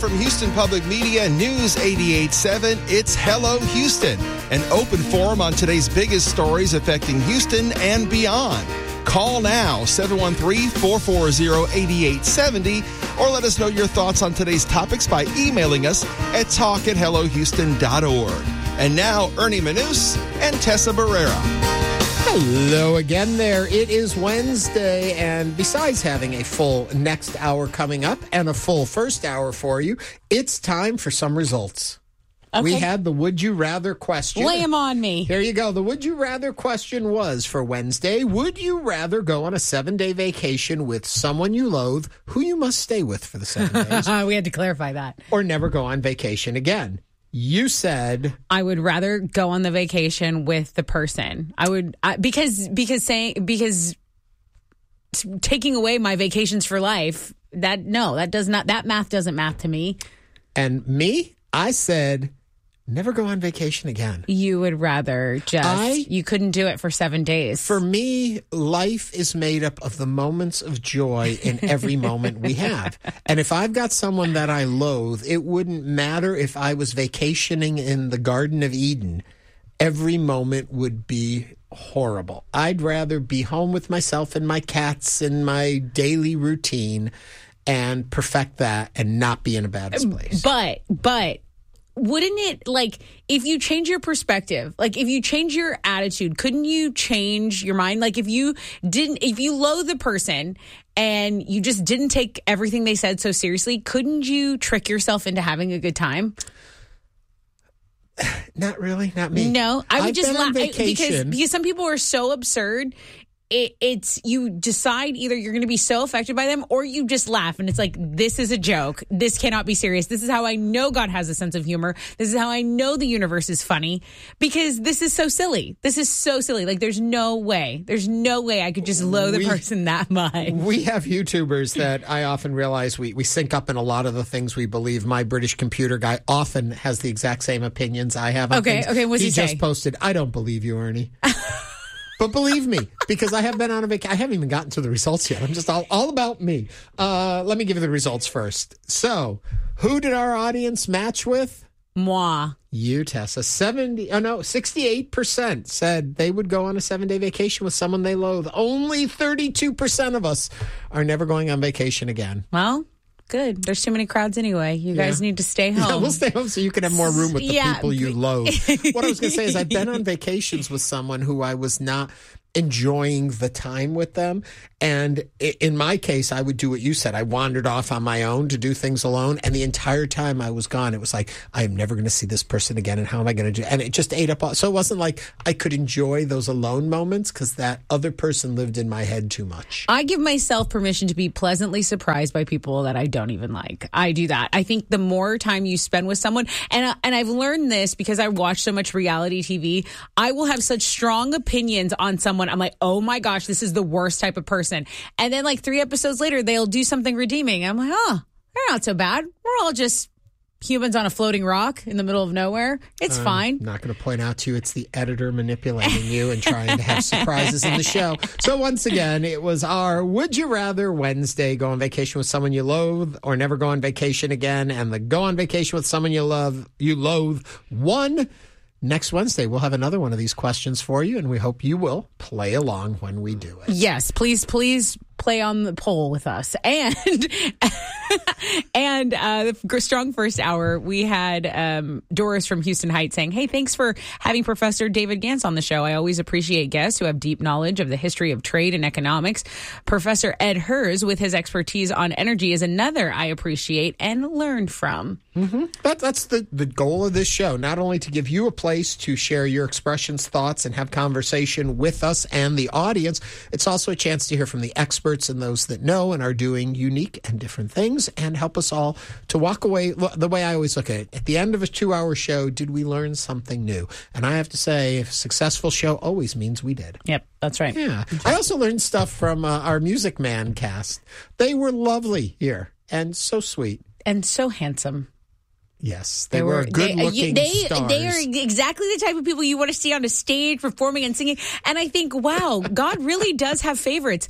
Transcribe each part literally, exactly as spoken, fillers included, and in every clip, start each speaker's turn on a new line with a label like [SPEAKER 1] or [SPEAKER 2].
[SPEAKER 1] from Houston Public Media News eighty-eight point seven, it's Hello Houston, an open forum on today's biggest stories affecting Houston and beyond. Call now, seven one three, four four zero, eight eight seven zero, or let us know your thoughts on today's topics by emailing us at talk at hello houston dot org. And now, Ernie Manous and Tessa Barrera.
[SPEAKER 2] Hello again there. It is Wednesday, and besides having a full next hour coming up and a full first hour for you, it's time for some results. Okay. We had the Would You Rather question.
[SPEAKER 3] Lay 'em on me.
[SPEAKER 2] There you go. The Would You Rather question was for Wednesday, would you rather go on a seven-day vacation with someone you loathe, who you must stay with for the seven days?
[SPEAKER 3] We had to clarify that.
[SPEAKER 2] Or never go on vacation again? You said
[SPEAKER 3] I would rather go on the vacation with the person. I would I, because because saying because taking away my vacations for life, that no, that does not that math doesn't math to me.
[SPEAKER 2] And me, I said never go on vacation again.
[SPEAKER 3] You would rather just I, you couldn't do it for seven days.
[SPEAKER 2] For me, life is made up of the moments of joy in every moment we have. And if I've got someone that I loathe, it wouldn't matter if I was vacationing in the Garden of Eden. Every moment would be horrible. I'd rather be home with myself and my cats and my daily routine and perfect that and not be in a bad place.
[SPEAKER 3] But, but, wouldn't it, like, if you change your perspective, like, if you change your attitude, couldn't you change your mind? Like, if you didn't, if you loathe the person and you just didn't take everything they said so seriously, couldn't you trick yourself into having a good time?
[SPEAKER 2] Not really, not me.
[SPEAKER 3] No, I would
[SPEAKER 2] I've
[SPEAKER 3] just laugh because,
[SPEAKER 2] vacation.
[SPEAKER 3] because some people are so absurd. It, it's you decide either you're going to be so affected by them or you just laugh and it's like, this is a joke. This cannot be serious. This is how I know God has a sense of humor. This is how I know the universe is funny because this is so silly. This is so silly. Like there's no way. There's no way I could just loathe
[SPEAKER 2] we,
[SPEAKER 3] a person that much.
[SPEAKER 2] We have YouTubers that I often realize we, we sync up in a lot of the things we believe. My British computer guy often has the exact same opinions I have on
[SPEAKER 3] okay,
[SPEAKER 2] things.
[SPEAKER 3] Okay, what's
[SPEAKER 2] he
[SPEAKER 3] he
[SPEAKER 2] just
[SPEAKER 3] say?
[SPEAKER 2] posted, I don't believe you, Ernie. But believe me, because I have been on a vacation. I haven't even gotten to the results yet. I'm just all, all about me. Uh, let me give you the results first. So, who did our audience match with?
[SPEAKER 3] Moi.
[SPEAKER 2] You, Tessa. seventy, oh no, sixty-eight percent said they would go on a seven-day vacation with someone they loathe. Only thirty-two percent of us are never going on vacation again.
[SPEAKER 3] Well, good. There's too many crowds anyway. You yeah. guys need to stay home.
[SPEAKER 2] Yeah, we'll stay home so you can have more room with the
[SPEAKER 3] yeah.
[SPEAKER 2] people you loathe. What I was going to say is I've been on vacations with someone who I was not enjoying the time with them. And in my case, I would do what you said. I wandered off on my own to do things alone. And the entire time I was gone, it was like, I am never going to see this person again. And how am I going to do? And it just ate up all. So it wasn't like I could enjoy those alone moments because that other person lived in my head too much.
[SPEAKER 3] I give myself permission to be pleasantly surprised by people that I don't even like. I do that. I think the more time you spend with someone, and, uh, and I've learned this because I watch so much reality T V, I will have such strong opinions on someone. I'm like, oh my gosh, this is the worst type of person. And then like three episodes later, they'll do something redeeming. I'm like, oh, they're not so bad. We're all just humans on a floating rock in the middle of nowhere. It's
[SPEAKER 2] I'm
[SPEAKER 3] fine.
[SPEAKER 2] Not going to point out to you, it's the editor manipulating you and trying to have surprises in the show. So once again, it was our Would You Rather Wednesday. Go on vacation with someone you loathe or never go on vacation again. And the go on vacation with someone you love, you loathe one. Next Wednesday, we'll have another one of these questions for you, and we hope you will play along when we do it.
[SPEAKER 3] Yes, please, please play on the poll with us. And and uh, the strong first hour, we had um, Doris from Houston Heights saying, hey, thanks for having Professor David Gantz on the show. I always appreciate guests who have deep knowledge of the history of trade and economics. Professor Ed Hers, with his expertise on energy, is another I appreciate and learn from.
[SPEAKER 2] Mm-hmm. That, that's the, the goal of this show, not only to give you a place to share your expressions, thoughts, and have conversation with us and the audience, it's also a chance to hear from the experts and those that know and are doing unique and different things and help us all to walk away. The way I always look at it, at the end of a two-hour show, did we learn something new? And I have to say, a successful show always means we did.
[SPEAKER 3] Yep, that's right.
[SPEAKER 2] Yeah. I also learned stuff from uh, our Music Man cast. They were lovely here and so sweet.
[SPEAKER 3] And so handsome.
[SPEAKER 2] Yes, they, they were, were good-looking
[SPEAKER 3] they,
[SPEAKER 2] stars.
[SPEAKER 3] They are exactly the type of people you want to see on a stage performing and singing. And I think, wow, God really does have favorites.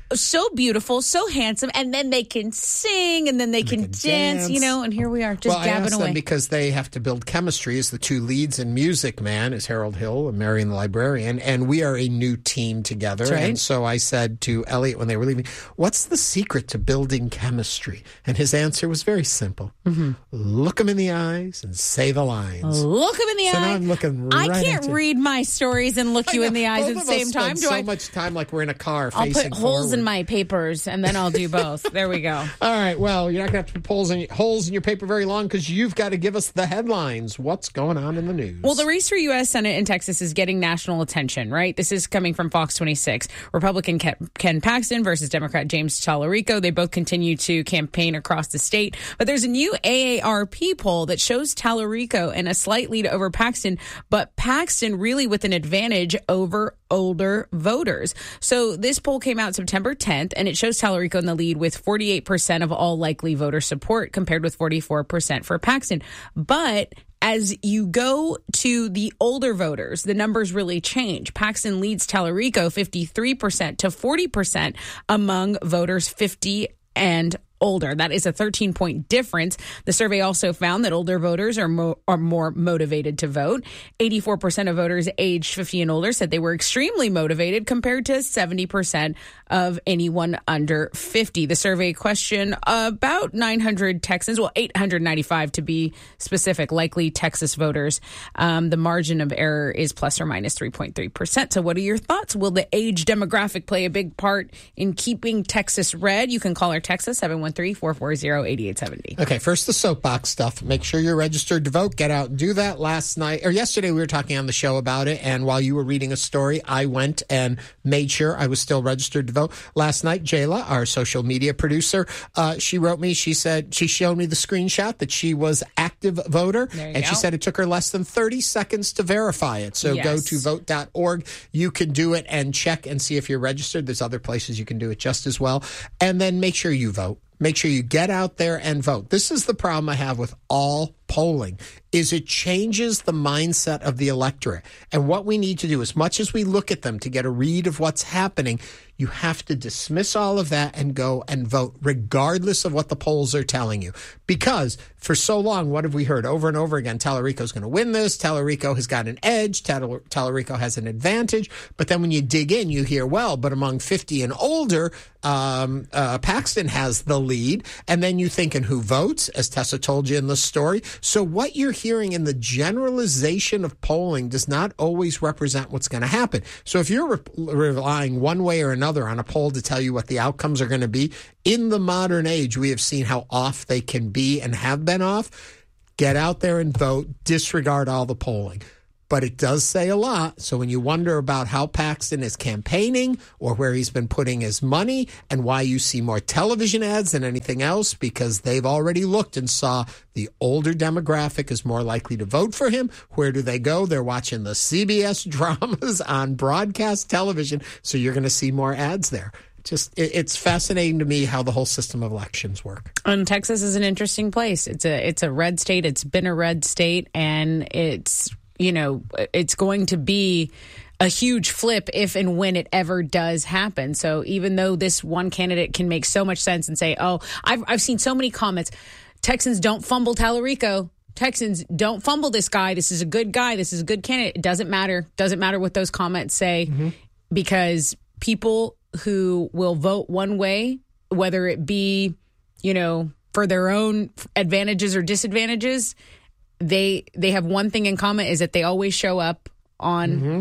[SPEAKER 3] so beautiful, so handsome, and then they can sing, and then they, can,
[SPEAKER 2] can
[SPEAKER 3] dance,
[SPEAKER 2] dance.
[SPEAKER 3] you know, and here we are just
[SPEAKER 2] well,
[SPEAKER 3] gabbing
[SPEAKER 2] I asked
[SPEAKER 3] away.
[SPEAKER 2] them because they have to build chemistry as the two leads in Music Man is Harold Hill and Marion the Librarian, and we are a new team together.
[SPEAKER 3] That's right.
[SPEAKER 2] And so I said to Elliot when they were leaving, what's the secret to building chemistry? And his answer was very simple. Mm-hmm. Look them in the eyes and say the lines.
[SPEAKER 3] Look him in the
[SPEAKER 2] so
[SPEAKER 3] eye.
[SPEAKER 2] now I'm looking right
[SPEAKER 3] I can't
[SPEAKER 2] into-
[SPEAKER 3] read my stories and look you in the eyes
[SPEAKER 2] Both
[SPEAKER 3] at the
[SPEAKER 2] of us
[SPEAKER 3] same time.
[SPEAKER 2] spend
[SPEAKER 3] Do
[SPEAKER 2] so
[SPEAKER 3] I?
[SPEAKER 2] much time like we're in a car
[SPEAKER 3] I'll
[SPEAKER 2] facing
[SPEAKER 3] put holes
[SPEAKER 2] forward.
[SPEAKER 3] in my papers, and then I'll do both. There we go.
[SPEAKER 2] All right, well, you're not going to have to put holes in, holes in your paper very long because you've got to give us the headlines. What's going on in the news?
[SPEAKER 3] Well, the race for U S Senate in Texas is getting national attention, right? This is coming from Fox twenty-six. Republican Ken Paxton versus Democrat James Tallarico. They both continue to campaign across the state. But there's a new A A R P poll that shows Tallarico in a slight lead over Paxton, but Paxton really with an advantage over older voters. So this poll came out September tenth, and it shows Tallarico in the lead with forty-eight percent of all likely voter support compared with forty-four percent for Paxton. But as you go to the older voters, the numbers really change. Paxton leads Tallarico fifty-three percent to forty percent among voters fifty and older. That is a thirteen-point difference. The survey also found that older voters are, mo- are more motivated to vote. eighty-four percent of voters aged fifty and older said they were extremely motivated compared to seventy percent of anyone under fifty. The survey questioned about nine hundred Texans, well, eight hundred ninety-five to be specific, likely Texas voters. Um, the margin of error is plus or minus three point three percent. So what are your thoughts? Will the age demographic play a big part in keeping Texas red? You can call our Texas seven one three, four four zero, eight eight seven zero.
[SPEAKER 2] Okay, first the soapbox stuff. Make sure you're registered to vote. Get out and do that. Last night, or yesterday, we were talking on the show about it, and while you were reading a story, I went and made sure I was still registered to vote. Last night, Jayla, our social media producer, uh, she wrote me, she said, she showed me the screenshot that she was active voter,
[SPEAKER 3] There you
[SPEAKER 2] and
[SPEAKER 3] go.
[SPEAKER 2] she said it took her less than thirty seconds to verify it. So
[SPEAKER 3] Yes.
[SPEAKER 2] go to vote dot org. You can do it and check and see if you're registered. There's other places you can do it just as well. And then make sure you vote. Make sure you get out there and vote. This is the problem I have with all polling, is it changes the mindset of the electorate. And what we need to do, as much as we look at them to get a read of what's happening, you have to dismiss all of that and go and vote, regardless of what the polls are telling you. Because for so long, what have we heard over and over again? Tallarico's going to win this. Tallarico has got an edge. Tal- Tallarico has an advantage. But then when you dig in, you hear, well, but among fifty and older, um, uh, Paxton has the lead. And then you think, and who votes, as Tessa told you in the story. So what you're hearing in the generalization of polling does not always represent what's going to happen. So if you're re- relying one way or another on a poll to tell you what the outcomes are going to be, in the modern age, we have seen how off they can be and have been off. Get out there and vote. Disregard all the polling. But it does say a lot. So when you wonder about how Paxton is campaigning or where he's been putting his money and why you see more television ads than anything else, because they've already looked and saw the older demographic is more likely to vote for him. Where do they go? They're watching the C B S dramas on broadcast television. So you're going to see more ads there. Just it, it's fascinating to me how the whole system of elections work.
[SPEAKER 3] And Texas is an interesting place. It's a it's a red state. It's been a red state, and it's you know it's going to be a huge flip if and when it ever does happen. So even though this one candidate can make so much sense and say, "Oh, I've I've seen so many comments, Texans don't fumble Tallarico. Texans don't fumble this guy. This is a good guy. This is a good candidate." It doesn't matter. Doesn't matter what those comments say, mm-hmm. because people who will vote one way, whether it be, you know, for their own advantages or disadvantages, they they have one thing in common, is that they always show up on mm-hmm.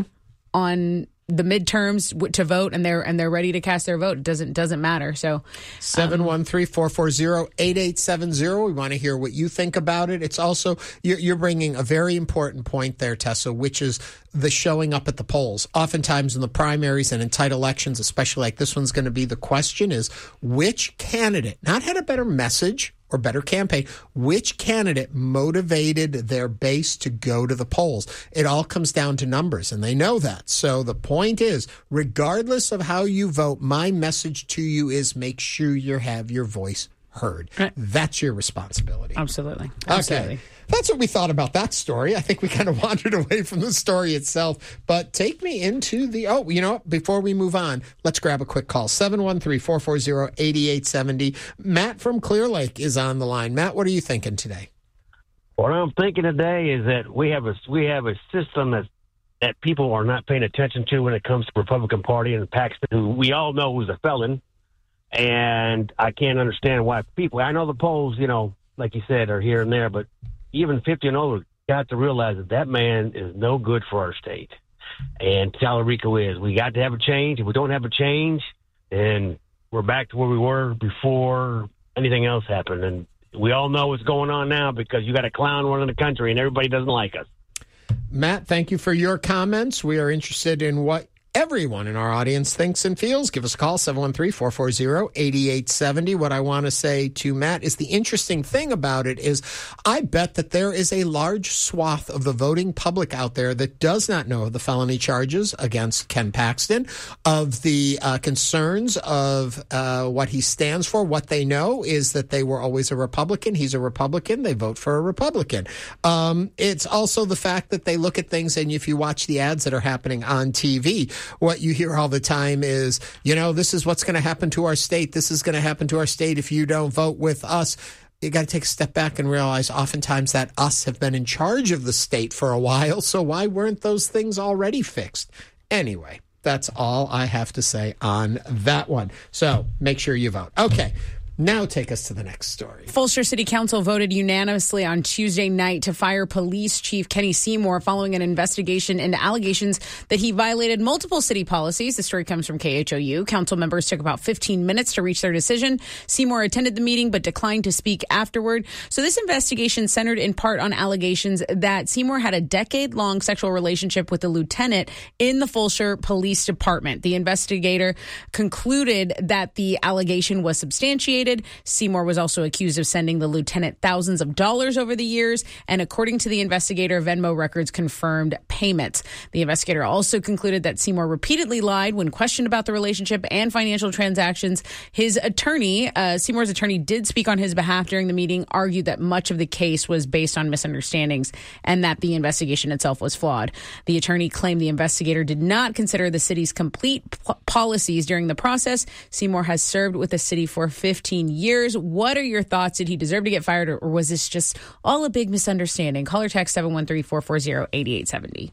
[SPEAKER 3] on the midterms to vote, and they're and they're ready to cast their vote. It doesn't doesn't matter. So
[SPEAKER 2] seven one three, four four zero, eight eight seven zero. We want to hear what you think about it. It's also, you're, you're bringing a very important point there, Tessa, which is the showing up at the polls. Oftentimes in the primaries and in tight elections, especially like this one's going to be, the question is which candidate not had a better message or better campaign, which candidate motivated their base to go to the polls. It all comes down to numbers, and they know that. So the point is, regardless of how you vote, my message to you is make sure you have your voice heard.
[SPEAKER 3] Right.
[SPEAKER 2] That's your responsibility.
[SPEAKER 3] Absolutely. Absolutely.
[SPEAKER 2] Okay. That's what we thought about that story. I think we kind of wandered away from the story itself. But take me into the, oh, you know what? Before we move on, let's grab a quick call. seven one three, four four zero, eight eight seven zero. Matt from Clear Lake is on the line. Matt, what are you thinking today?
[SPEAKER 4] What I'm thinking today is that we have a we have a system that that people are not paying attention to when it comes to the Republican Party and Paxton, who we all know is a felon. And I can't understand why people. I know the polls, you know, like you said, are here and there, but even fifty and older got to realize that that man is no good for our state. And Tallarico is. We got to have a change. If we don't have a change, then we're back to where we were before anything else happened. And we all know what's going on now because you got a clown running the country and everybody doesn't like us.
[SPEAKER 2] Matt, thank you for your comments. We are interested in what everyone in our audience thinks and feels. Give us a call, seven one three, four four zero, eight eight seven zero. What I want to say to Matt is the interesting thing about it is I bet that there is a large swath of the voting public out there that does not know of the felony charges against Ken Paxton, of the uh, concerns of uh, what he stands for. What they know is that they were always a Republican. He's a Republican. They vote for a Republican. Um, it's also the fact that they look at things, and if you watch the ads that are happening on T V, what you hear all the time is, you know, this is what's going to happen to our state. This is going to happen to our state if you don't vote with us. You got to take a step back and realize oftentimes that us have been in charge of the state for a while. So why weren't those things already fixed? Anyway, that's all I have to say on that one. So make sure you vote. Okay. Now take us to the next story.
[SPEAKER 3] Fulshear City Council voted unanimously on Tuesday night to fire Police Chief Kenny Seymour following an investigation into allegations that he violated multiple city policies. The story comes from K H O U. Council members took about fifteen minutes to reach their decision. Seymour attended the meeting but declined to speak afterward. So this investigation centered in part on allegations that Seymour had a decade-long sexual relationship with a lieutenant in the Fulshear Police Department. The investigator concluded that the allegation was substantiated. Seymour was also accused of sending the lieutenant thousands of dollars over the years, and according to the investigator, Venmo records confirmed payments. The investigator also concluded that Seymour repeatedly lied when questioned about the relationship and financial transactions. His attorney, uh, Seymour's attorney, did speak on his behalf during the meeting, argued that much of the case was based on misunderstandings and that the investigation itself was flawed. The attorney claimed the investigator did not consider the city's complete p- policies during the process. Seymour has served with the city for fifteen years. What are your thoughts? Did he deserve to get fired, or was this just all a big misunderstanding? Call or text seven one three, four four zero, eight eight seven zero.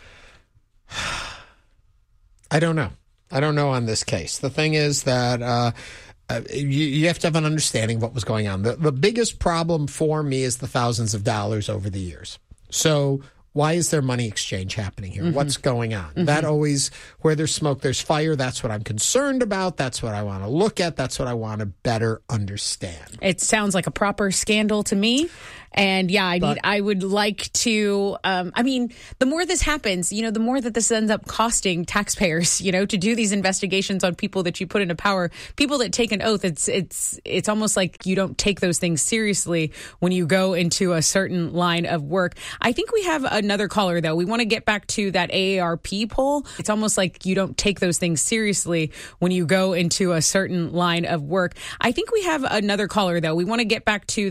[SPEAKER 2] I don't know. I don't know on this case. The thing is that uh, uh, you, you have to have an understanding of what was going on. The, the biggest problem for me is the thousands of dollars over the years. So why is there money exchange happening here? Mm-hmm. What's going on? Mm-hmm. That always, where there's smoke, there's fire. That's what I'm concerned about. That's what I want to look at. That's what I want to better understand.
[SPEAKER 3] It sounds like a proper scandal to me. And yeah, I but, need, I would like to, um, I mean, the more this happens, you know, the more that this ends up costing taxpayers, you know, to do these investigations on people that you put into power, people that take an oath. It's, it's, it's almost like you don't take those things seriously when you go into a certain line of work. I think we have another caller though. We want to get back to that A A R P poll. It's almost like you don't take those things seriously when you go into a certain line of work. I think we have another caller though. We want to get back to